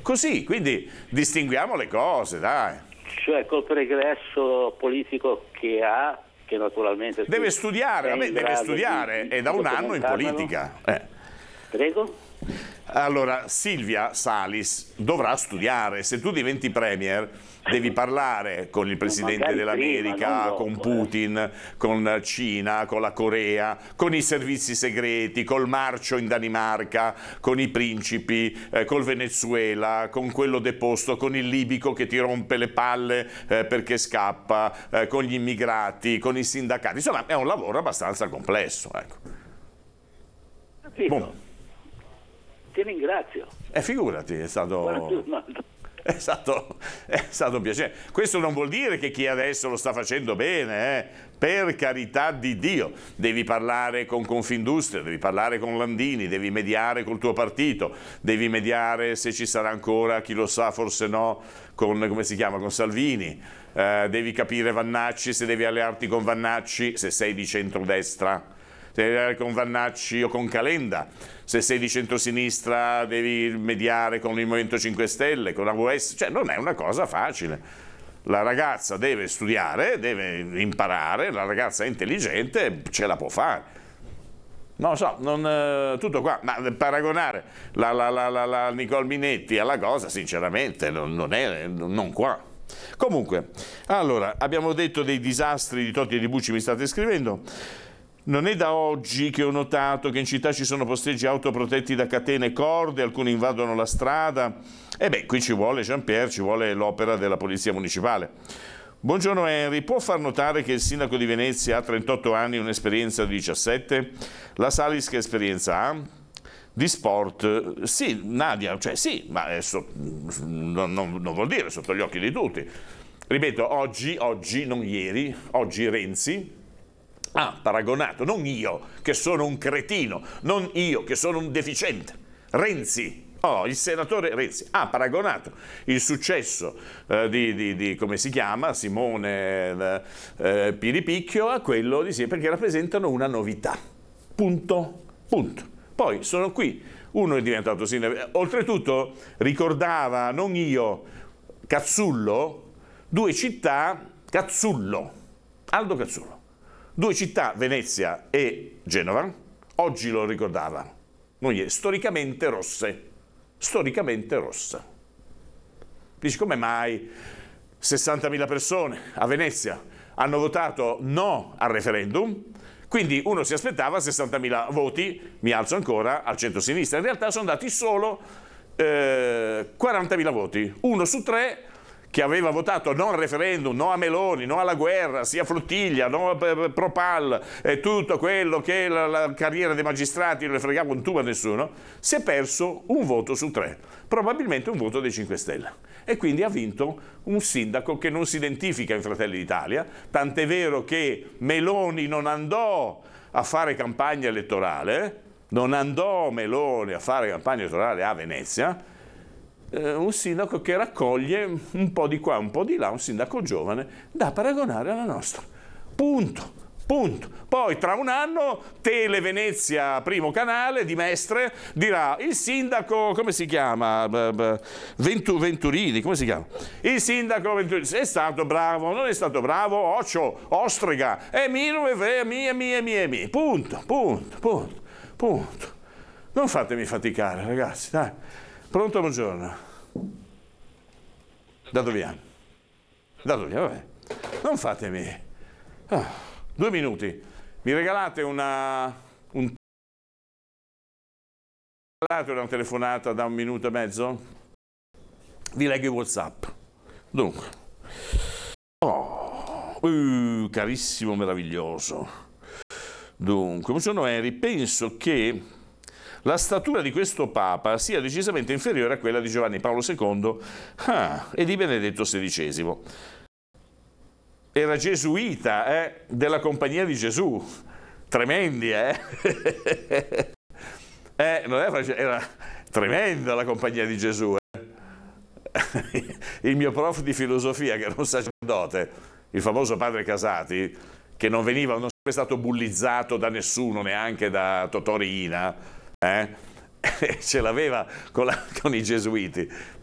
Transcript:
Così, quindi distinguiamo le cose, dai. Cioè col pregresso politico che ha, che naturalmente... Deve studiare, deve studiare, è da un anno in politica. Prego? Allora, Silvia Salis dovrà studiare. Se tu diventi premier, devi parlare con il presidente dell'America, con Putin, con Cina, con la Corea, con i servizi segreti, col marcio in Danimarca, con i principi, col Venezuela, con quello deposto, con il libico che ti rompe le palle perché scappa, con gli immigrati, con i sindacati. Insomma, è un lavoro abbastanza complesso. Ecco. Capito. Ti ringrazio. Figurati, è stato un piacere. Questo non vuol dire che chi adesso lo sta facendo bene, per carità di Dio. Devi parlare con Confindustria, devi parlare con Landini, devi mediare col tuo partito, devi mediare, se ci sarà ancora, chi lo sa, forse no, con, come si chiama, con Salvini. Devi capire Vannacci, se devi allearti con Vannacci, se sei di centrodestra. Con Vannacci o con Calenda, se sei di centrosinistra devi mediare con il Movimento 5 Stelle, con AWS, cioè non è una cosa facile. La ragazza deve studiare, deve imparare, la ragazza è intelligente, ce la può fare. Non so, tutto qua, ma paragonare la Nicole Minetti alla cosa, sinceramente, non qua. Comunque, allora, abbiamo detto dei disastri di Totti e di Bucci, mi state scrivendo. Non è da oggi che ho notato che in città ci sono posteggi autoprotetti da catene e corde, alcuni invadono la strada. Qui ci vuole, Jean-Pierre, ci vuole l'opera della Polizia Municipale. Buongiorno Henry, può far notare che il sindaco di Venezia ha 38 anni e un'esperienza di 17? La Salis che esperienza ha? Di sport? Sì, Nadia, cioè sì, ma adesso non vuol dire sotto gli occhi di tutti. Ripeto, oggi, non ieri, oggi Renzi ha paragonato, non io che sono un cretino, non io che sono un deficiente, Renzi, il senatore Renzi ha paragonato il successo di come si chiama, Simone Piripicchio, a quello di sì, perché rappresentano una novità, punto. Poi sono qui, uno è diventato sindaco, oltretutto ricordava, non io, Cazzullo, due città, Aldo Cazzullo. Due città, Venezia e Genova, oggi lo ricordava, storicamente rosse. Dici, come mai 60.000 persone a Venezia hanno votato no al referendum? Quindi uno si aspettava 60.000 voti, mi alzo ancora, al centro-sinistra. In realtà sono dati solo 40.000 voti, 1 su 3 che aveva votato no al referendum, no a Meloni, no alla guerra, sia Flottiglia, no a Propal, e tutto quello che la carriera dei magistrati non le fregava un tubo a nessuno, si è perso un voto su 3, probabilmente un voto dei 5 Stelle. E quindi ha vinto un sindaco che non si identifica in Fratelli d'Italia, tant'è vero che Meloni non andò a fare campagna elettorale, a Venezia, un sindaco che raccoglie un po' di qua, un po' di là, un sindaco giovane da paragonare alla nostra. Punto. Poi tra un anno Tele Venezia, primo canale di Mestre, dirà il sindaco, come si chiama? Venturini, come si chiama? Il sindaco Venturini è stato bravo, non è stato bravo, Ostrega, è mio, è mie. Punto. Non fatemi faticare, ragazzi, dai. Pronto, buongiorno. Dato via, vabbè. Non fatemi. 2 minuti. Mi regalate una telefonata da 1 minuto e mezzo? Vi leggo i WhatsApp. Dunque. Carissimo, meraviglioso. Dunque, buongiorno Henry, penso che la statura di questo Papa sia decisamente inferiore a quella di Giovanni Paolo II e di Benedetto XVI. Era gesuita, della Compagnia di Gesù. Tremendi, era tremenda la Compagnia di Gesù. Il mio prof di filosofia, che era un sacerdote, il famoso padre Casati, che non è sempre stato bullizzato da nessuno, neanche da Totò Riina, ce l'aveva con i gesuiti.